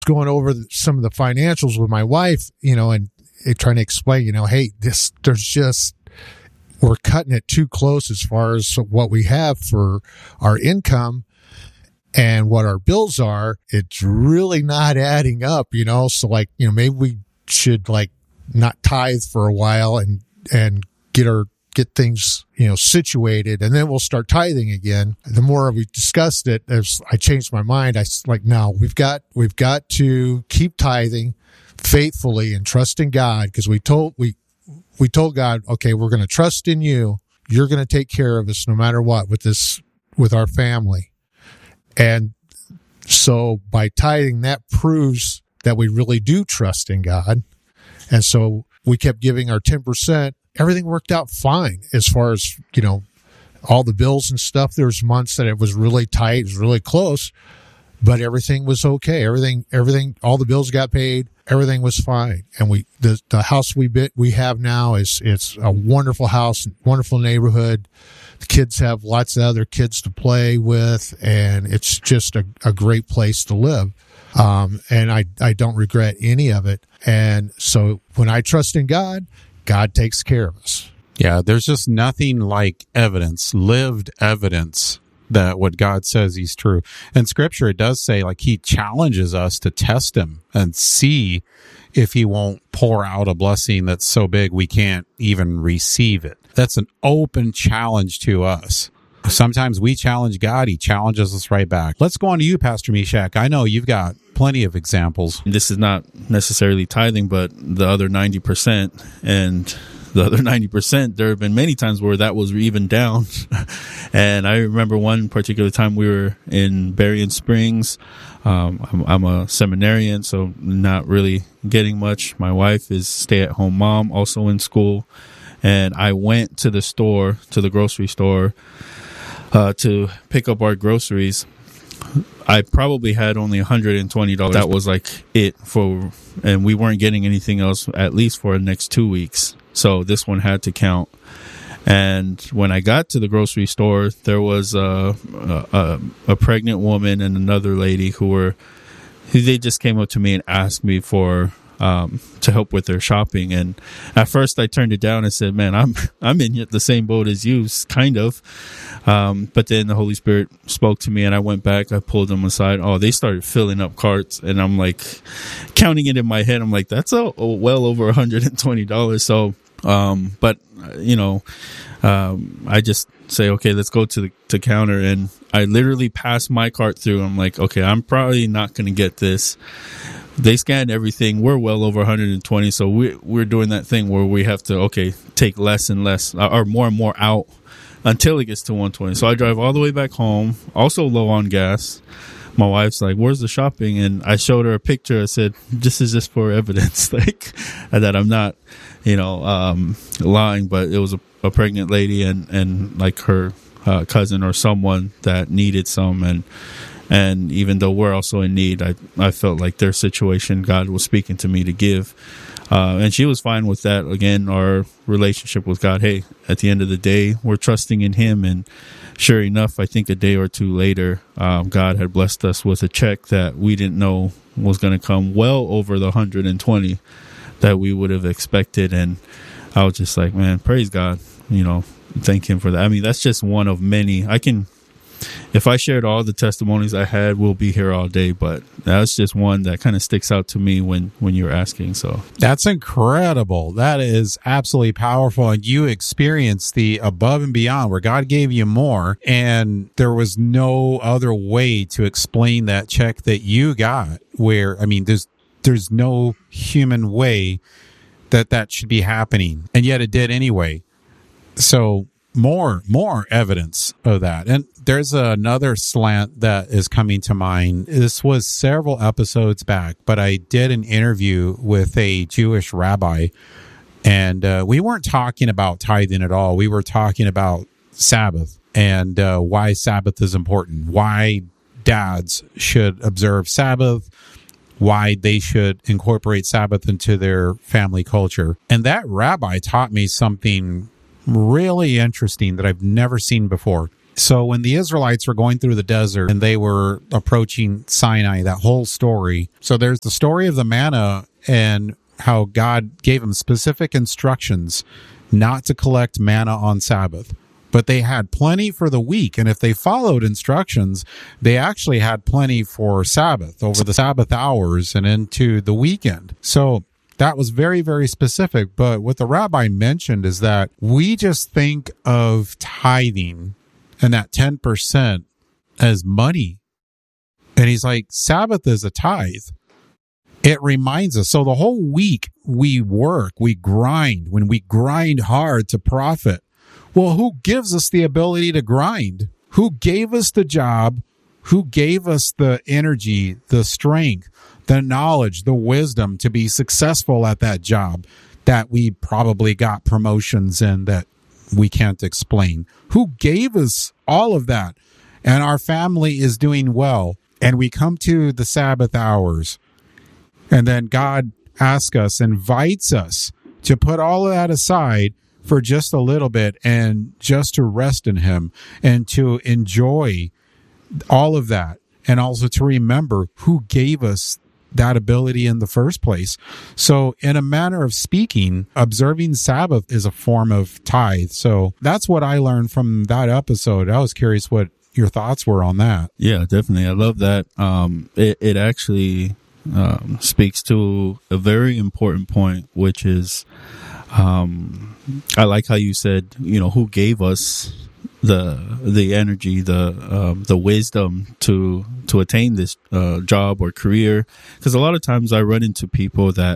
going over some of the financials with my wife, and trying to explain, hey, we're cutting it too close as far as what we have for our income and what our bills are. It's really not adding up, so maybe we should not tithe for a while and get things, situated, and then we'll start tithing again. The more we discussed it, as I changed my mind, no, we've got to keep tithing faithfully and trust in God, because we told God, okay, we're going to trust in you. You're going to take care of us no matter what with our family. And so by tithing, that proves that we really do trust in God. And so we kept giving our 10%. Everything worked out fine as far as, all the bills and stuff. There was months that it was really tight, it was really close, but everything was okay. Everything, all the bills got paid. Everything was fine. And the house we have now it's a wonderful house, wonderful neighborhood. The kids have lots of other kids to play with, and it's just a great place to live. And I don't regret any of it. And so when I trust in God, God takes care of us. Yeah, there's just nothing like evidence, lived evidence that what God says he's true. In Scripture, it does say he challenges us to test him and see if he won't pour out a blessing that's so big we can't even receive it. That's an open challenge to us. Sometimes we challenge God, he challenges us right back. Let's go on to you, Pastor Meshach. I know you've got plenty of examples. This is not necessarily tithing, but the other 90%. And the other 90%, there have been many times where that was even down. And I remember one particular time we were in Berrien Springs. I'm a seminarian, so not really getting much. My wife is stay-at-home mom, also in school. And I went to the grocery store, to pick up our groceries. I probably had only $120. That was it and we weren't getting anything else at least for the next 2 weeks. So this one had to count. And when I got to the grocery store, there was a pregnant woman and another lady they just came up to me and asked me for to help with their shopping. And at first I turned it down and said, man, I'm in the same boat as you, kind of. But then the Holy Spirit spoke to me and I went back, I pulled them aside. Oh, they started filling up carts, and I'm counting it in my head. I'm that's well over $120. So, but I just say, okay, let's go to the counter, and I literally passed my cart through. I'm okay, I'm probably not going to get this. They scanned everything. We're well over 120. So we're doing that thing where we have to, take less and less or more and more out until it gets to 120. So I drive all the way back home, also low on gas. My wife's where's the shopping? And I showed her a picture. I said, this is just for evidence, that I'm not, lying, but it was a pregnant lady and her cousin or someone that needed some. And even though we're also in need, I felt like their situation, God was speaking to me to give. And she was fine with that. Again, our relationship with God, hey, at the end of the day, we're trusting in him. And sure enough, I think a day or two later, God had blessed us with a check that we didn't know was going to come well over the 120 that we would have expected. And I was just man, praise God, thank him for that. I mean, that's just one of many. If I shared all the testimonies I had, we'll be here all day, but that's just one that kind of sticks out to me when you're asking. So that's incredible. That is absolutely powerful. And you experienced the above and beyond where God gave you more, and there was no other way to explain that check that you got, where, there's no human way that should be happening, and yet it did anyway. So more evidence of that. And there's another slant that is coming to mind. This was several episodes back, but I did an interview with a Jewish rabbi, and we weren't talking about tithing at all. We were talking about Sabbath and why Sabbath is important, why dads should observe Sabbath, why they should incorporate Sabbath into their family culture. And that rabbi taught me something really interesting that I've never seen before. So when the Israelites were going through the desert and they were approaching Sinai, that whole story. So there's the story of the manna and how God gave them specific instructions not to collect manna on Sabbath. But they had plenty for the week. And if they followed instructions, they actually had plenty for Sabbath over the Sabbath hours and into the weekend. So that was very, very specific. But what the rabbi mentioned is that we just think of tithing and that 10% as money. And he's like, Sabbath is a tithe. It reminds us. So the whole week we work, we grind. When we grind hard to profit, well, who gives us the ability to grind? Who gave us the job? Who gave us the energy, the strength, the knowledge, the wisdom to be successful at that job that we probably got promotions in that we can't explain? Who gave us all of that? And our family is doing well. And we come to the Sabbath hours. And then God asks us, invites us to put all of that aside for just a little bit and just to rest in him and to enjoy all of that. And also to remember who gave us that ability in the first place. So in a manner of speaking, observing Sabbath is a form of tithe. So that's what I learned from that episode. I was curious what your thoughts were on that. Yeah, definitely. I love that. It actually speaks to a very important point, which is, I like how you said, who gave us the energy, the wisdom to attain this job or career. Because a lot of times I run into people that,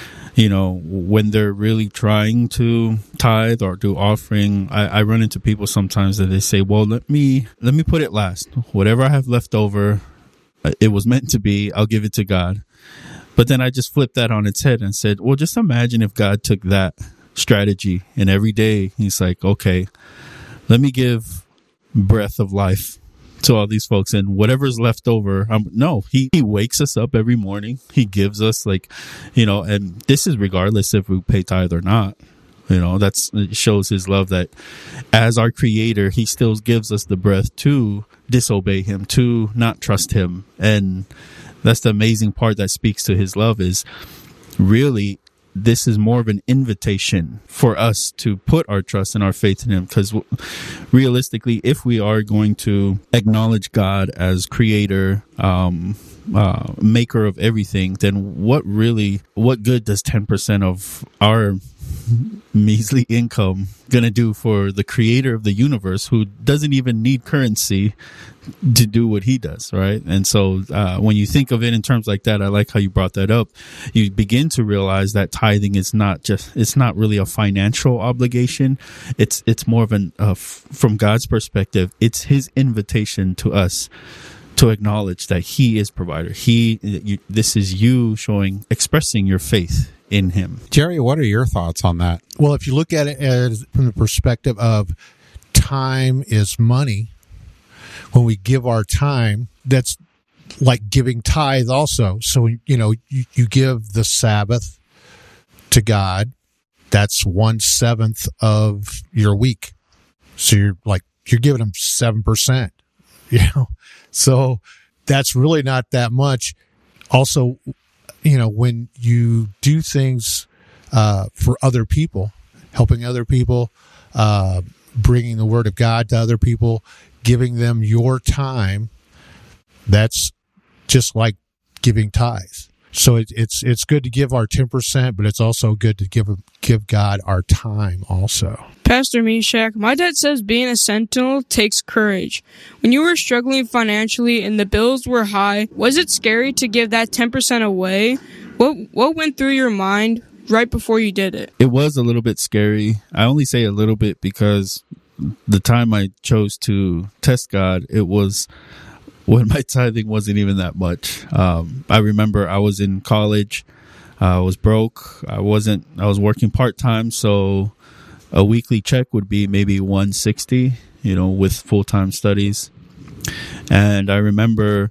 when they're really trying to tithe or do offering, I run into people sometimes that they say, well, let me put it last. Whatever I have left over, it was meant to be, I'll give it to God. But then I just flipped that on its head and said, well, just imagine if God took that strategy and every day he's like, okay, let me give breath of life to all these folks, and whatever's left over, he wakes us up every morning. He gives us and this is regardless if we pay tithe or not. It shows his love that as our creator, he still gives us the breath to disobey him, to not trust him. And that's the amazing part that speaks to his love, is really this is more of an invitation for us to put our trust and our faith in him. Because realistically, if we are going to acknowledge God as creator, maker of everything, then what good does 10% of our measly income gonna do for the creator of the universe, who doesn't even need currency to do what he does, right? And so when you think of it in terms like that, I like how you brought that up. You begin to realize that tithing is it's not really a financial obligation. It's more of from God's perspective, it's his invitation to us to acknowledge that he is provider. This is you expressing your faith in him. Jerry, what are your thoughts on that? Well, if you look at it from the perspective of time is money, when we give our time, that's like giving tithe also. So, you give the Sabbath to God. That's 1/7 of your week. So you're giving him 7%, so that's really not that much. Also, when you do things for other people, helping other people, bringing the word of God to other people, giving them your time, that's just like giving tithes. So it's good to give our 10%, but it's also good to give God our time also. Pastor Meshach, my dad says being a sentinel takes courage. When you were struggling financially and the bills were high, was it scary to give that 10% away? What went through your mind right before you did it? It was a little bit scary. I only say a little bit because the time I chose to test God, it was when my tithing wasn't even that much. I remember I was in college. I was broke. I was working part-time, so a weekly check would be maybe $160, with full-time studies. And I remember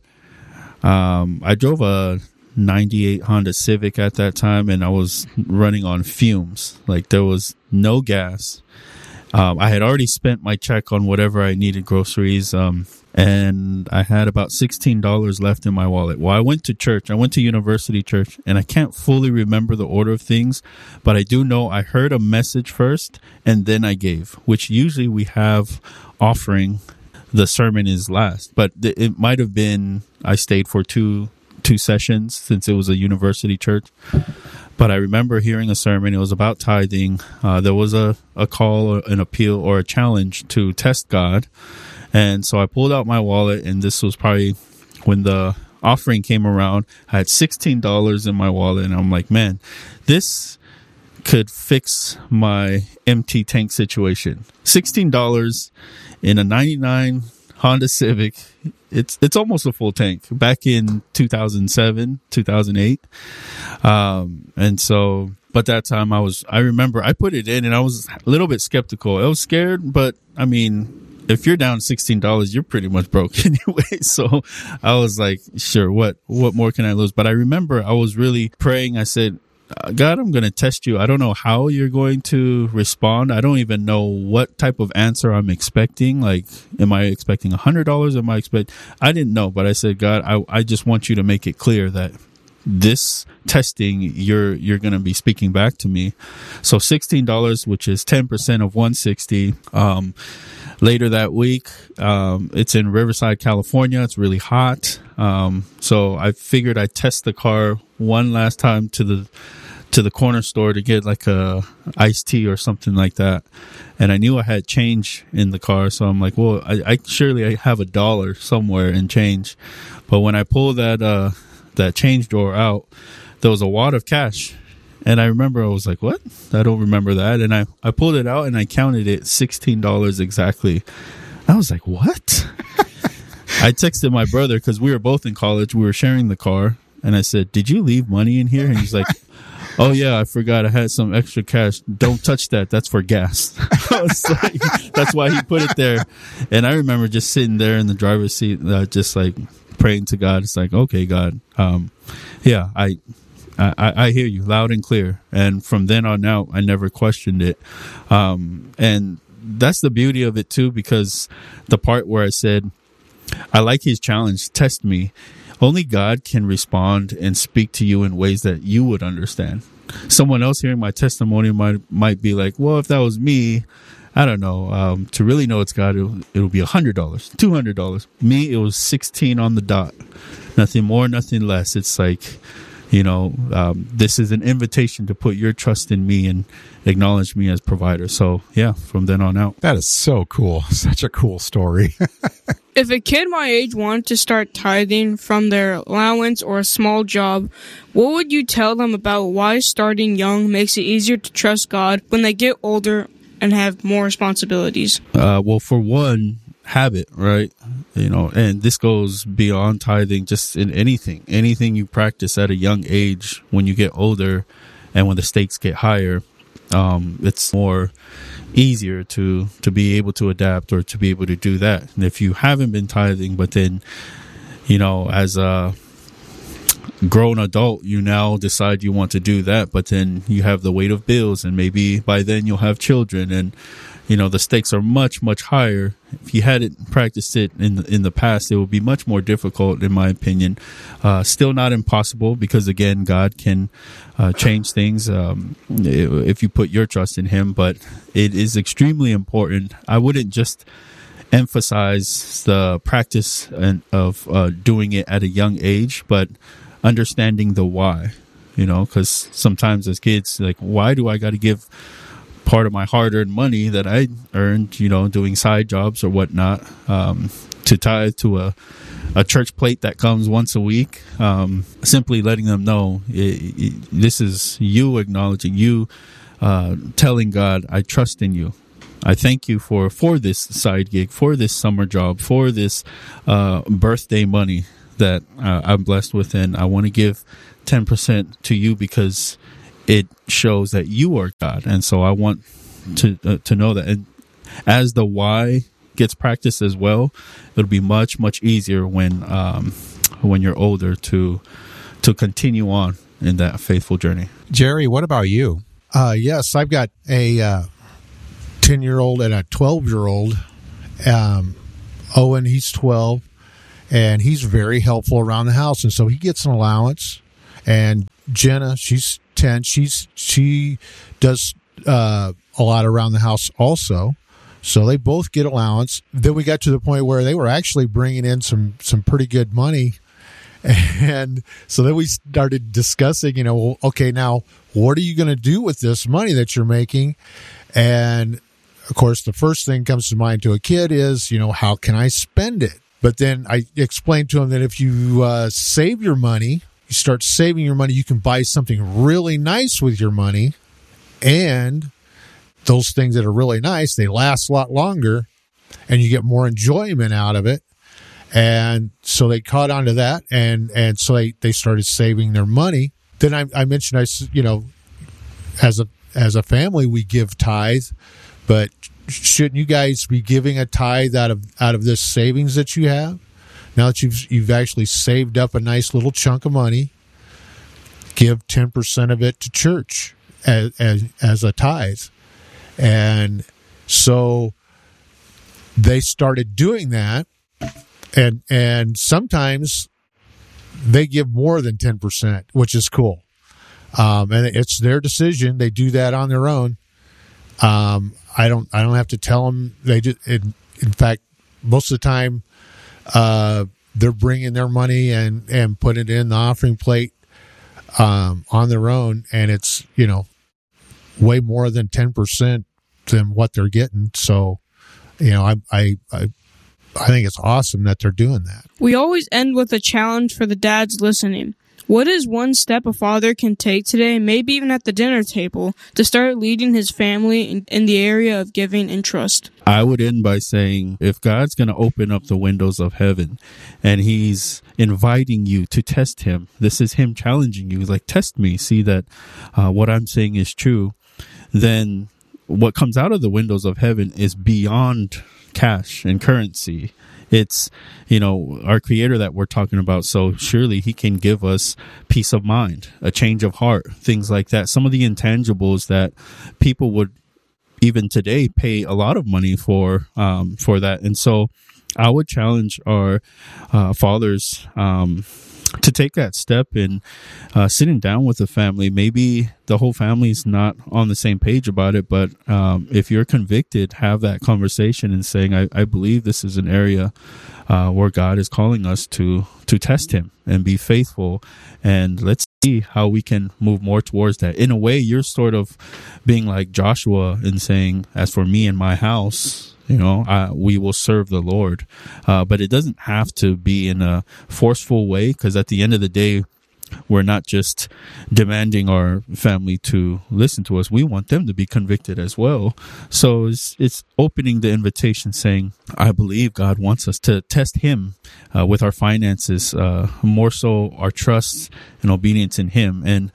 I drove a 98 Honda Civic at that time, and I was running on fumes. Like, there was no gas. I had already spent my check on whatever I needed, groceries, and I had about $16 left in my wallet. Well, I went to church. I went to University Church, and I can't fully remember the order of things, but I do know I heard a message first, and then I gave, which usually we have offering. The sermon is last, but it might have been I stayed for two sessions since it was a university church. But I remember hearing a sermon. It was about tithing. There was a call, or an appeal, or a challenge to test God. And so I pulled out my wallet, and this was probably when the offering came around. I had $16 in my wallet, and I'm like, man, this could fix my empty tank situation. $16 in a 99 Honda Civic. It's almost a full tank back in 2007, 2008. And so, but that time I remember I put it in, and I was a little bit skeptical. I was scared, but I mean, if you're down $16, you're pretty much broke anyway. So I was like, sure, what more can I lose? But I remember I was really praying. I said, God, I'm going to test you. I don't know how you're going to respond. I don't even know what type of answer I'm expecting. Like, am I expecting $100? I didn't know, but I said, God, I just want you to make it clear that this testing, you're going to be speaking back to me. So $16, which is 10% of 160. Later that week, it's in Riverside, California. It's really hot. So I figured I'd test the car one last time to the corner store to get like a iced tea or something like that. And I knew I had change in the car. So I'm like, well, I surely have $1 somewhere in change. But when I pulled that change drawer out, there was a wad of cash. And I remember I was like, what? I don't remember that. And I pulled it out and I counted it $16 exactly. I was like, what? I texted my brother because we were both in college. We were sharing the car. And I said, did you leave money in here? And he's like, oh, yeah, I forgot. I had some extra cash. Don't touch that. That's for gas. I was like, that's why he put it there. And I remember just sitting there in the driver's seat, just like praying to God. It's like, okay, God, yeah, I hear you loud and clear. And from then on out, I never questioned it. And that's the beauty of it, too, because the part where I said, I like his challenge, test me. Only God can respond and speak to you in ways that you would understand. Someone else hearing my testimony might be like, well, if that was me, I don't know. To really know it's God, it'll be $100, $200. Me, it was 16 on the dot. Nothing more, nothing less. It's like, this is an invitation to put your trust in me and acknowledge me as provider. So yeah, from then on out. That is so cool. Such a cool story. If a kid my age wanted to start tithing from their allowance or a small job, what would you tell them about why starting young makes it easier to trust God when they get older and have more responsibilities? Well, for one, habit, right? And this goes beyond tithing, just in anything you practice at a young age. When you get older and when the stakes get higher, it's more easier to be able to adapt or to be able to do that. And if you haven't been tithing, but then, as a grown adult, you now decide you want to do that, but then you have the weight of bills, and maybe by then you'll have children, and the stakes are much, much higher. If you hadn't practiced it in the past, it would be much more difficult, in my opinion. Still not impossible, because again, God can change things if you put your trust in Him. But it is extremely important. I wouldn't just emphasize the practice of doing it at a young age, but understanding the why. Because sometimes as kids, like, why do I got to give part of my hard-earned money that I earned, doing side jobs or whatnot, to tithe to a church plate that comes once a week? Simply letting them know this is you acknowledging, you telling God, I trust in you. I thank you for this side gig, for this summer job, for this birthday money that I'm blessed with, and I want to give 10% to you because it shows that you are God. And so I want to know that. And as the why gets practiced as well, it'll be much, much easier when you're older to continue on in that faithful journey. Jerry, what about you? Yes, I've got a 10-year-old and a 12-year-old. Owen, he's 12, and he's very helpful around the house, and so he gets an allowance. And Jenna, she's 10. She does a lot around the house also, so they both get allowance. Then we got to the point where they were actually bringing in some pretty good money, and so then we started discussing, well, okay, now what are you going to do with this money that you're making? And of course, the first thing comes to mind to a kid is, how can I spend it? But then I explained to him that if you save your money, you start saving your money, you can buy something really nice with your money. And those things that are really nice, they last a lot longer and you get more enjoyment out of it. And so they caught on to that. And so they started saving their money. Then I mentioned, as a family, we give tithe. But shouldn't you guys be giving a tithe out of this savings that you have? Now that you've actually saved up a nice little chunk of money, give 10% of it to church as a tithe. And so they started doing that, and sometimes they give more than 10%, which is cool. And it's their decision. They do that on their own. I don't have to tell them. They do. In fact, most of the time, they're bringing their money and putting it in the offering plate, on their own. And it's, way more than 10% than what they're getting. So, I think it's awesome that they're doing that. We always end with a challenge for the dads listening. What is one step a father can take today, maybe even at the dinner table, to start leading his family in the area of giving and trust? I would end by saying, if God's going to open up the windows of heaven and he's inviting you to test him, this is him challenging you. He's like, test me, see that what I'm saying is true. Then what comes out of the windows of heaven is beyond cash and currency. It's, our creator that we're talking about. So surely he can give us peace of mind, a change of heart, things like that. Some of the intangibles that people would even today pay a lot of money for that. And so I would challenge our fathers to take that step in sitting down with the family. Maybe the whole family's not on the same page about it, but if you're convicted, have that conversation and saying, I believe this is an area where God is calling us to test him and be faithful, and let's see how we can move more towards that. In a way, you're sort of being like Joshua and saying, as for me and my house, we will serve the Lord. But it doesn't have to be in a forceful way, because at the end of the day, we're not just demanding our family to listen to us. We want them to be convicted as well. So it's opening the invitation saying, I believe God wants us to test him with our finances, more so our trust and obedience in him. And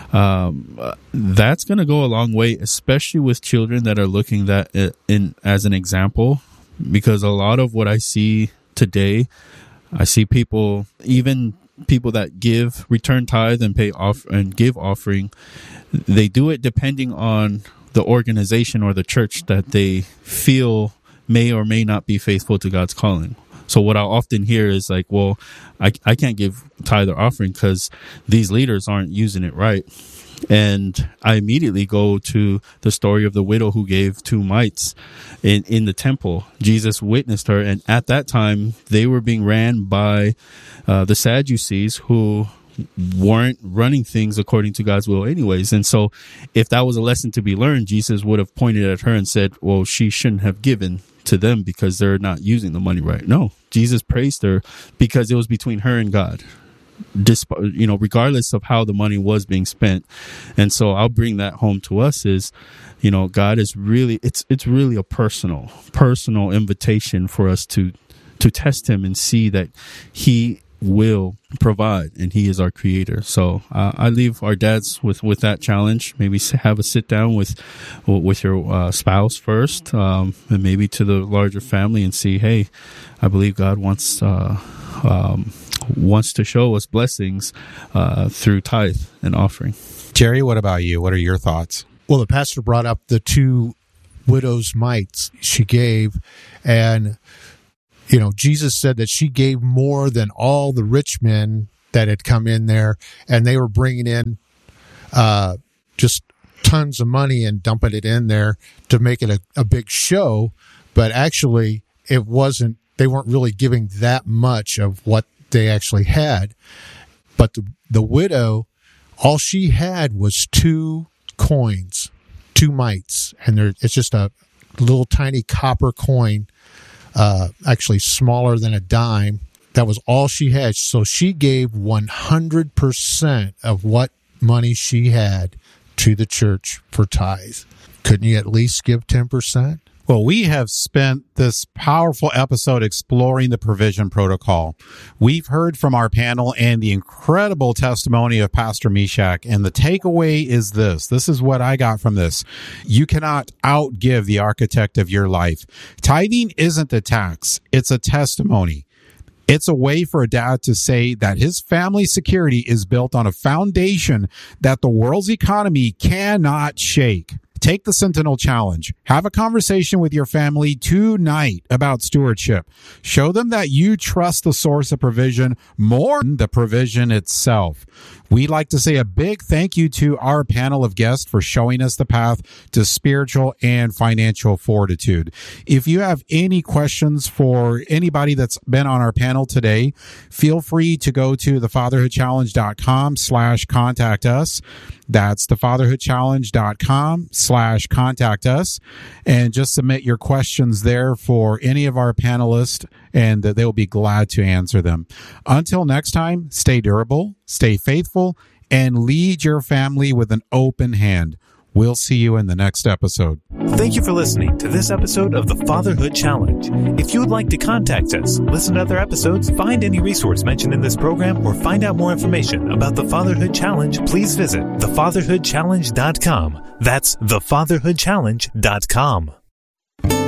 that's going to go a long way, especially with children that are looking that in as an example, because a lot of what I see today, I see people that give return tithe and pay off and give offering, they do it depending on the organization or the church that they feel may or may not be faithful to God's calling. So what I'll often hear is like, well, I can't give tithe or offering because these leaders aren't using it right. And I immediately go to the story of the widow who gave 2 mites in the temple. Jesus witnessed her, and at that time, they were being ran by the Sadducees, who weren't running things according to God's will anyways. And so if that was a lesson to be learned, Jesus would have pointed at her and said, well, she shouldn't have given to them because they're not using the money right. No, Jesus praised her because it was between her and God, regardless of how the money was being spent. And so I'll bring that home to us is, God is really, it's really a personal invitation for us to test him and see that he will provide, and he is our creator. So I leave our dads with that challenge. Maybe have a sit down with your spouse first, and maybe to the larger family, and see, hey, I believe God wants to show us blessings through tithe and offering. Jerry, what about you? What are your thoughts? Well, the pastor brought up the two widow's mites she gave. And, Jesus said that she gave more than all the rich men that had come in there, and they were bringing in just tons of money and dumping it in there to make it a big show. But actually, they weren't really giving that much of what they actually had. But the widow, all she had was 2 coins, 2 mites, and it's just a little tiny copper coin, actually smaller than a dime. That was all she had. So she gave 100% of what money she had to the church for tithe. Couldn't you at least give 10%? Well, we have spent this powerful episode exploring the provision protocol. We've heard from our panel and the incredible testimony of Pastor Meshach, and the takeaway is this. This is what I got from this. You cannot outgive the architect of your life. Tithing isn't a tax. It's a testimony. It's a way for a dad to say that his family security is built on a foundation that the world's economy cannot shake. Take the Sentinel Challenge. Have a conversation with your family tonight about stewardship. Show them that you trust the source of provision more than the provision itself. We'd like to say a big thank you to our panel of guests for showing us the path to spiritual and financial fortitude. If you have any questions for anybody that's been on our panel today, feel free to go to thefatherhoodchallenge.com/contact us. That's thefatherhoodchallenge.com/contact us, and just submit your questions there for any of our panelists, and they will be glad to answer them. Until next time, stay durable, stay faithful, and lead your family with an open hand. We'll see you in the next episode. Thank you for listening to this episode of the Fatherhood Challenge. If you would like to contact us, listen to other episodes, find any resource mentioned in this program, or find out more information about the Fatherhood Challenge, please visit thefatherhoodchallenge.com. That's thefatherhoodchallenge.com.